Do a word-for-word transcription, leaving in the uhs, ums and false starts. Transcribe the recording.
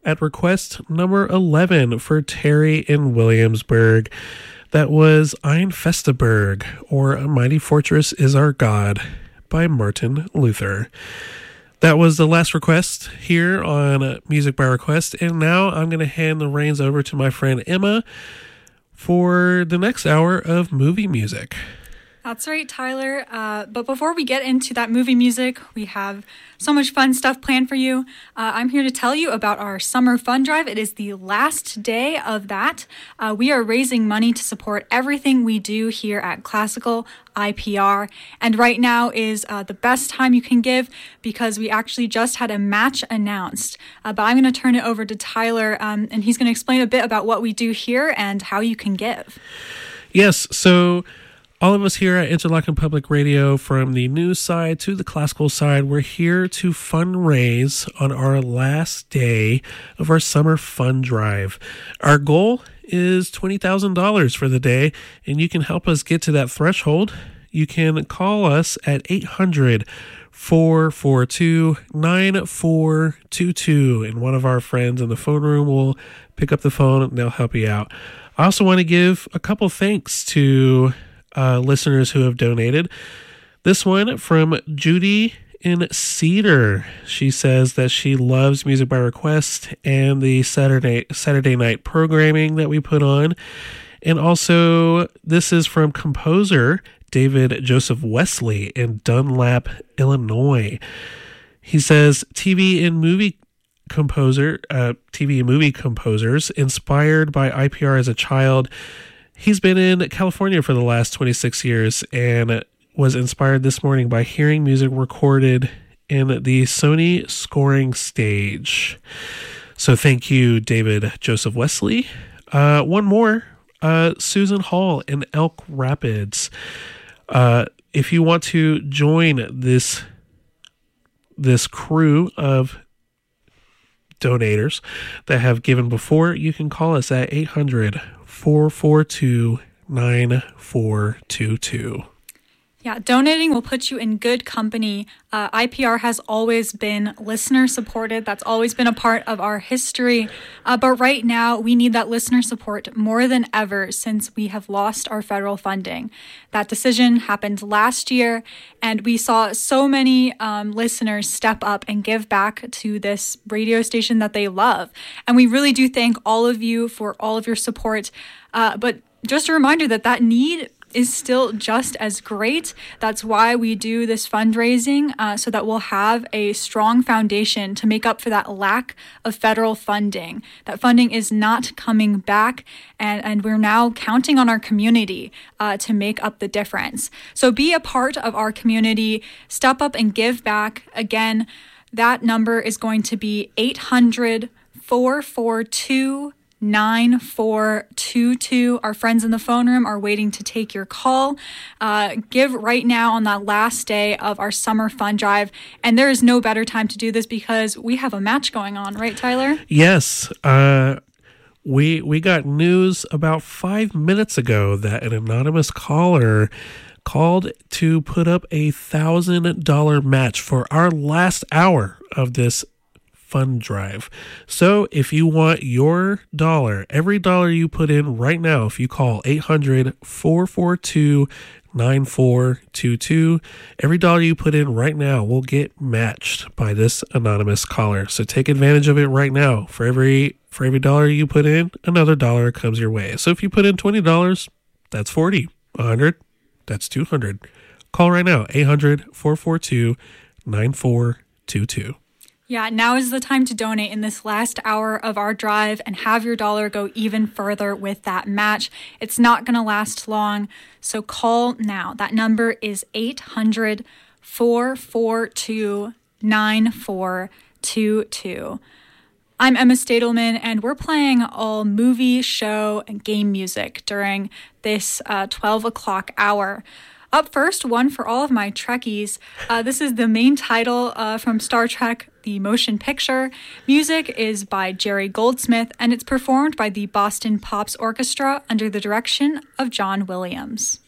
at request number eleven for Terry in Williamsburg. That was Ein Festeberg, or A Mighty Fortress is Our God, by Martin Luther. That was the last request here on Music by Request, and now I'm going to hand the reins over to my friend Emma for the next hour of movie music. That's right, Tyler. Uh, but before we get into that movie music, we have so much fun stuff planned for you. Uh, I'm here to tell you about our Summer Fun Drive. It is the last day of that. Uh, we are raising money to support everything we do here at Classical I P R. And right now is uh, the best time you can give because we actually just had a match announced. Uh, but I'm going to turn it over to Tyler, um, and he's going to explain a bit about what we do here and how you can give. Yes, so all of us here at Interlochen Public Radio, from the news side to the classical side, we're here to fundraise on our last day of our Summer Fun Drive. Our goal is twenty thousand dollars for the day, and you can help us get to that threshold. You can call us at eight hundred, four four two, nine four two two, and one of our friends in the phone room will pick up the phone and they'll help you out. I also want to give a couple thanks to Uh, listeners who have donated. This one from Judy in Cedar. She says that she loves Music by Request and the Saturday Saturday night programming that we put on. And also, this is from composer David Joseph Wesley in Dunlap, Illinois. He says, T V and movie composer, uh, T V and movie composers inspired by I P R as a child. He's been in California for the last twenty-six years and was inspired this morning by hearing music recorded in the Sony scoring stage. So thank you, David Joseph Wesley. Uh, one more, uh, Susan Hall in Elk Rapids. Uh, if you want to join this, this crew of donators that have given before, you can call us at eight hundred, four four two, nine four two two. Yeah, donating will put you in good company. Uh, I P R has always been listener supported. That's always been a part of our history. Uh, but right now, we need that listener support more than ever since we have lost our federal funding. That decision happened last year, and we saw so many um, listeners step up and give back to this radio station that they love. And we really do thank all of you for all of your support. Uh, but just a reminder that that need is still just as great. That's why we do this fundraising, uh, so that we'll have a strong foundation to make up for that lack of federal funding. That funding is not coming back, and, and we're now counting on our community uh, to make up the difference. So be a part of our community, step up and give back. Again, that number is going to be eight hundred, four four two, nine four two two. Our friends in the phone room are waiting to take your call. Uh, give right now on that last day of our Summer Fun Drive. And there is no better time to do this because we have a match going on, right, Tyler? Yes. Uh, we, we got news about five minutes ago that an anonymous caller called to put up a one thousand dollars match for our last hour of this Fun Drive. So if you want your dollar, every dollar you put in right now, if you call eight hundred, four four two, nine four two two, every dollar you put in right now will get matched by this anonymous caller. So take advantage of it right now. For every for every dollar you put in, another dollar comes your way. So if you put in twenty dollars, that's forty. one hundred, that's two hundred. Call right now, eight hundred, four four two, nine four two two. Yeah, now is the time to donate in this last hour of our drive and have your dollar go even further with that match. It's not going to last long, so call now. That number is eight hundred, four four two, nine four two two. I'm Emma Stadelman, and we're playing all movie, show, and game music during this uh, twelve o'clock hour. Up first, one for all of my Trekkies. Uh, this is the main title uh, from Star Trek, the motion picture. Music is by Jerry Goldsmith, and it's performed by the Boston Pops Orchestra under the direction of John Williams.